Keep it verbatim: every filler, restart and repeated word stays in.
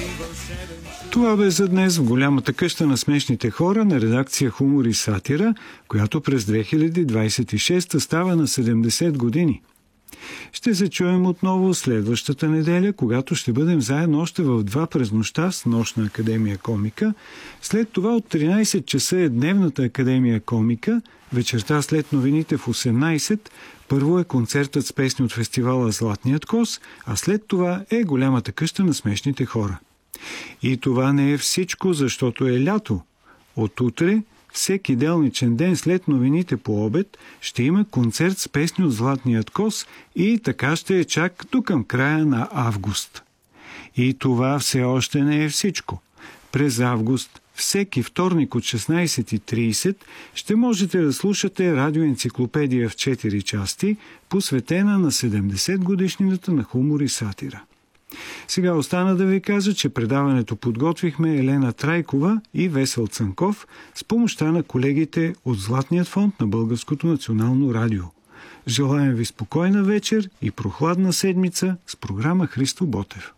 Това бе за днес в голямата къща на смешните хора на редакция Хумор и сатира, която през две хиляди двадесет и шеста става на седемдесет години. Ще се чуем отново следващата неделя, когато ще бъдем заедно още в два през нощта с Нощна академия комика. След това от тринадесет часа е Дневната академия комика, вечерта след новините в осемнадесет. Първо е концертът с песни от фестивала Златният коз, а след това е голямата къща на смешните хора. И това не е всичко, защото е лято. От утре, всеки делничен ден след новините по обед, ще има концерт с песни от Златният коз и така ще е чак до към края на август. И това все още не е всичко. През август, всеки вторник от шестнадесет и тридесет ще можете да слушате радиоенциклопедия в четири части, посветена на седемдесет годишнината на Хумор и сатира. Сега остана да ви кажа, че предаването подготвихме Елена Трайкова и Весел Цанков с помощта на колегите от Златният фонд на Българското национално радио. Желаем ви спокойна вечер и прохладна седмица с програма Христо Ботев.